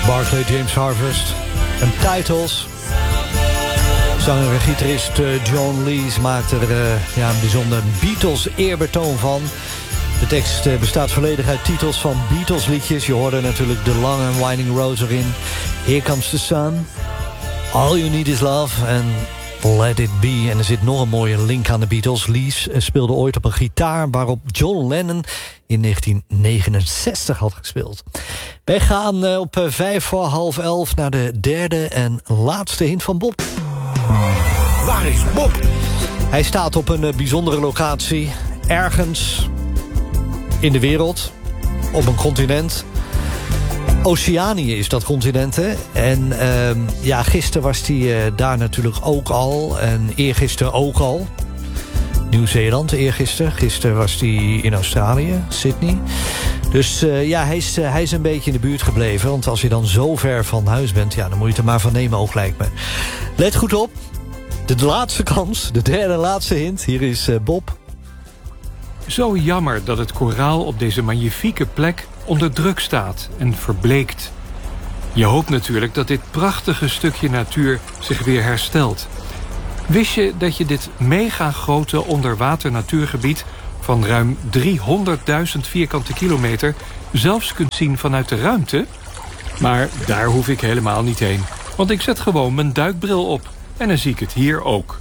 Barclay James Harvest en Titles. Zanger en gitarist John Lees maakt er een bijzonder Beatles-eerbetoon van. De tekst bestaat volledig uit titels van Beatles-liedjes. Je hoorde natuurlijk The Long and Winding Road erin. Here Comes the Sun, All You Need Is Love en Let It Be. En er zit nog een mooie link aan de Beatles. Lees speelde ooit op een gitaar waarop John Lennon in 1969 had gespeeld. Wij gaan op 11:05 naar de derde en laatste hint van Bob. Waar is Bob? Hij staat op een bijzondere locatie. Ergens in de wereld. Op een continent. Oceanië is dat continent, hè? En gisteren was hij daar natuurlijk ook al. En eergisteren ook al. Nieuw-Zeeland eergisteren. Gisteren was hij in Australië, Sydney. Dus hij is een beetje in de buurt gebleven. Want als je dan zo ver van huis bent, dan moet je het er maar van nemen ook, lijkt me. Let goed op. De laatste kans, de derde en laatste hint. Hier is Bob. Zo jammer dat het koraal op deze magnifieke plek onder druk staat en verbleekt. Je hoopt natuurlijk dat dit prachtige stukje natuur zich weer herstelt. Wist je dat je dit mega grote onderwater natuurgebied van ruim 300.000 vierkante kilometer zelfs kunt zien vanuit de ruimte? Maar daar hoef ik helemaal niet heen, want ik zet gewoon mijn duikbril op en dan zie ik het hier ook.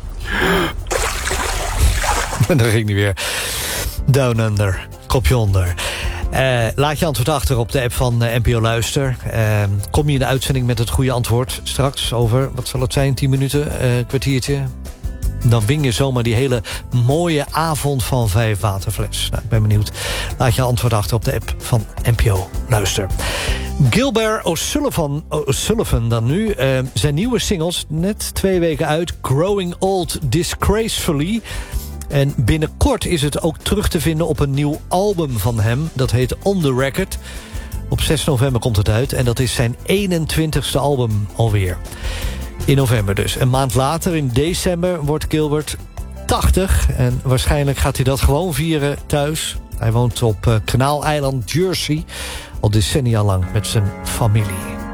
En daar ging hij weer. Down Under, kopje onder. Laat je antwoord achter op de app van NPO Luister. Kom je in de uitzending met het goede antwoord straks over, wat zal het zijn, 10 minuten, kwartiertje. Dan win je zomaar die hele mooie avond van 5 waterfles. Nou, ik ben benieuwd. Laat je antwoord achter op de app van NPO Luister. Gilbert O'Sullivan dan nu. Zijn nieuwe singles, net 2 weken uit. Growing Old Disgracefully. En binnenkort is het ook terug te vinden op een nieuw album van hem. Dat heet On The Record. Op 6 november komt het uit. En dat is zijn 21ste album alweer. In november dus. Een maand later, in december, wordt Gilbert 80. En waarschijnlijk gaat hij dat gewoon vieren thuis. Hij woont op Kanaaleiland, Jersey. Al decennia lang met zijn familie.